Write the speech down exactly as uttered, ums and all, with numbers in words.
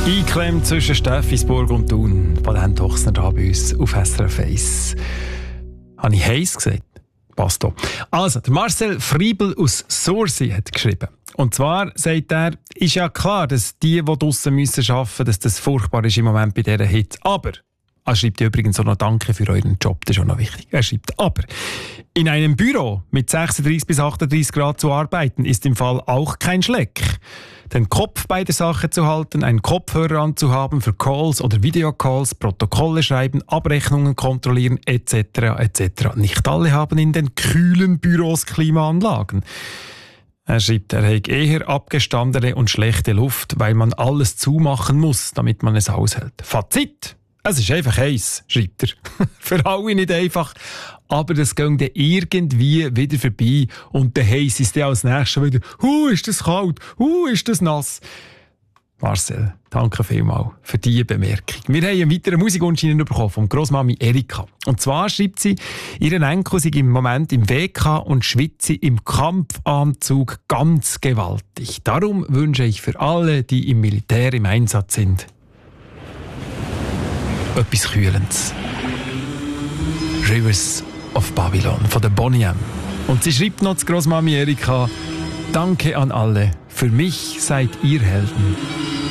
Eingeklemmt zwischen Steffisburg und Thun. Valent Hochsner da bei uns auf S R F eins. Habe ich heiß gesagt? Passt auch. Also, der Marcel Friebel aus Sursee hat geschrieben. Und zwar sagt er, ist ja klar, dass die, die draussen müssen arbeiten müssen, dass das furchtbar ist im Moment bei dieser Hitze. Aber, er schreibt übrigens auch noch Danke für euren Job, das ist auch noch wichtig. Er schreibt, aber in einem Büro mit sechsunddreißig bis achtunddreißig Grad zu arbeiten, ist im Fall auch kein Schleck. Den Kopf bei der Sache zu halten, einen Kopfhörer anzuhaben für Calls oder Videocalls, Protokolle schreiben, Abrechnungen kontrollieren et cetera et cetera. Nicht alle haben in den kühlen Büros Klimaanlagen. Er schreibt, er hat eher abgestandene und schlechte Luft, weil man alles zumachen muss, damit man es aushält. Fazit! Es ist einfach heiß, schreibt er. Für alle nicht einfach, aber das geht dann irgendwie wieder vorbei und der Heiß ist dann als nächstes wieder «Hu, ist das kalt, hu, ist das nass». Marcel, danke vielmals für diese Bemerkung. Wir haben einen weiteren Musikwunsch bekommen von Grossmami Erika. Und zwar schreibt sie, ihren Enkel sei im Moment im W K und schwitze im Kampfanzug ganz gewaltig. Darum wünsche ich für alle, die im Militär im Einsatz sind, etwas Kühlendes. Rivers of Babylon von der Boney M. Und sie schreibt noch zu Grossmami Erika, danke an alle, für mich seid ihr Helden.